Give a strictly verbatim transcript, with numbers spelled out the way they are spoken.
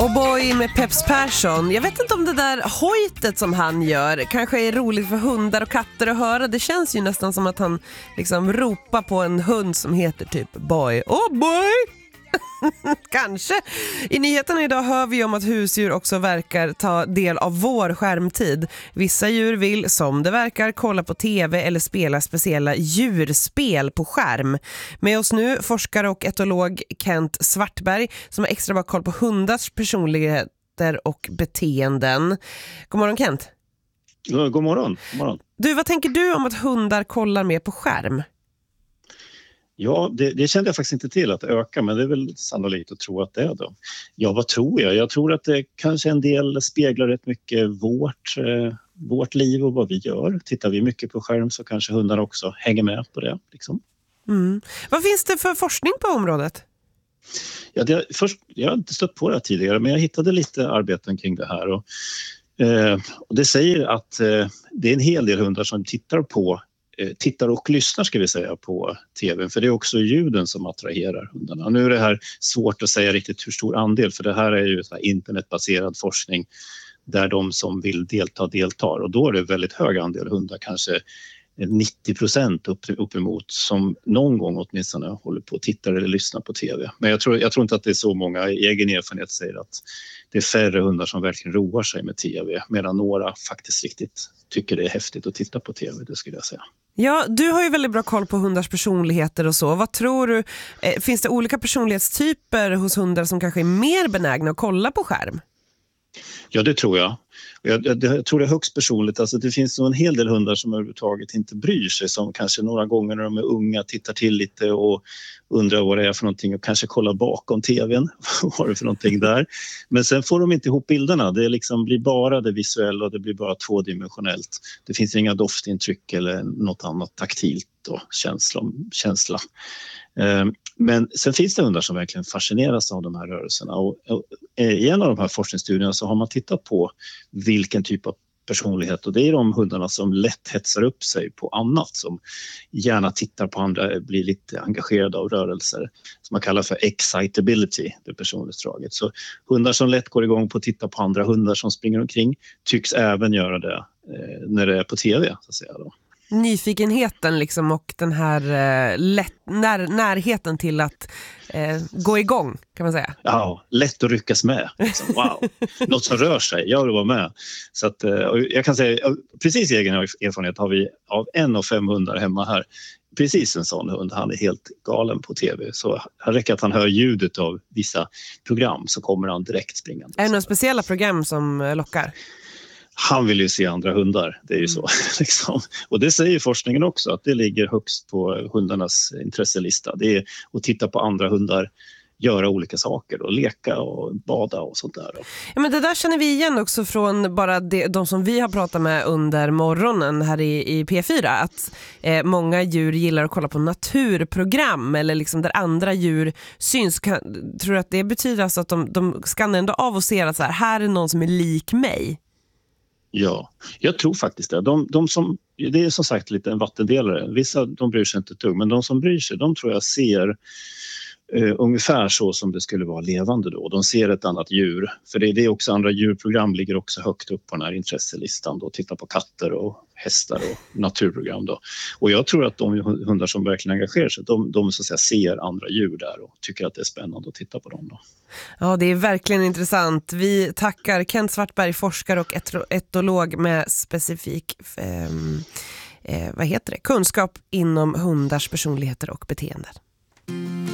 Och boy med Peps Persson. Jag vet inte om det där hojtet som han gör kanske är roligt för hundar och katter att höra. Det känns ju nästan som att han liksom ropar på en hund som heter typ boy. Oh boy! Kanske. I nyheterna idag hör vi om att husdjur också verkar ta del av vår skärmtid. Vissa djur vill, som det verkar, kolla på tv eller spela speciella djurspel på skärm. Med oss nu forskare och etolog Kent Svartberg som har extra bra koll på hundars personligheter och beteenden. God morgon Kent. Ja, god morgon. God morgon. Du, vad tänker du om att hundar kollar mer på skärm? Ja, det, det kände jag faktiskt inte till att öka, men det är väl sannolikt att tro att det är då. Ja, vad tror jag? Jag tror att det kanske en del speglar rätt mycket vårt, eh, vårt liv och vad vi gör. Tittar vi mycket på skärm så kanske hundar också hänger med på det. Liksom. Mm. Vad finns det för forskning på området? Ja, det, först, jag har inte stött på det tidigare, men jag hittade lite arbeten kring det här. Och, eh, och det säger att eh, det är en hel del hundar som tittar på tittar och lyssnar ska vi säga på tv, för det är också ljuden som attraherar hundarna. Nu är det här svårt att säga riktigt hur stor andel, för det här är ju så här internetbaserad forskning där de som vill delta deltar, och då är det väldigt hög andel hundar, kanske nittio procent upp, uppemot, som någon gång åtminstone håller på att titta eller lyssna på tv. Men jag tror, jag tror inte att det är så många. Egen erfarenhet säger att det är färre hundar som verkligen roar sig med tv, medan några faktiskt riktigt tycker det är häftigt att titta på tv, det skulle jag säga. Ja, du har ju väldigt bra koll på hundars personligheter och så. Vad tror du, eh, finns det olika personlighetstyper hos hundar som kanske är mer benägna att kolla på skärm? Ja, det tror jag. Jag, jag, jag tror det är högst personligt. Alltså, det finns nog en hel del hundar som överhuvudtaget inte bryr sig, som kanske några gånger när de är unga tittar till lite och undrar vad det är för någonting och kanske kollar bakom tvn. Vad är det för någonting där? Men sen får de inte ihop bilderna. Det liksom blir bara det visuella och det blir bara tvådimensionellt. Det finns inga doftintryck eller något annat taktilt och känsla. känsla. Men sen finns det hundar som verkligen fascineras av de här rörelserna, och i en av de här forskningsstudierna så har man tittat på vilken typ av personlighet, och det är de hundarna som lätt hetsar upp sig på annat, som gärna tittar på andra, blir lite engagerade av rörelser, som man kallar för excitability, det personlighetsdraget. Så hundar som lätt går igång på att titta på andra hundar som springer omkring tycks även göra det eh, när det är på tv, så att säga då. Nyfikenheten liksom, och den här eh, lätt, när, närheten till att eh, gå igång, kan man säga. Ja, lätt att ryckas med. Liksom. Wow, något som rör sig, jag vill vara med. Så att, eh, jag kan säga, precis i egen erfarenhet har vi av en av fem hundar hemma här, precis en sån hund. Han är helt galen på tv, så det räcker att han hör ljudet av vissa program så kommer han direkt springande. Är det några speciella program som lockar? Han vill ju se andra hundar, det är ju så. Liksom. Och det säger forskningen också, att det ligger högst på hundarnas intresselista. Det är att titta på andra hundar, göra olika saker och leka och bada och sånt där. Ja, men det där känner vi igen också från bara det, de som vi har pratat med under morgonen här i, i P fyra. Att eh, många djur gillar att kolla på naturprogram eller liksom där andra djur syns. Kan, tror du att det betyder alltså att de, de skannar ändå av och ser att så här, här är någon som är lik mig? Ja, jag tror faktiskt det. De, de som, det är som sagt lite en vattendelare. Vissa de bryr sig inte ett dugg, men de som bryr sig, de tror jag ser eh, ungefär så som det skulle vara levande då. De ser ett annat djur, för det, det är också andra djurprogram ligger också högt upp på den här intresselistan då. Titta på katter och hästar och naturprogram då. Och jag tror att de hundar som verkligen engagerar sig, de, de så att säga ser andra djur där och tycker att det är spännande att titta på dem då. Ja, det är verkligen intressant. Vi tackar Kent Svartberg, forskare och etolog med specifik eh, eh, vad heter det? kunskap inom hundars personligheter och beteenden.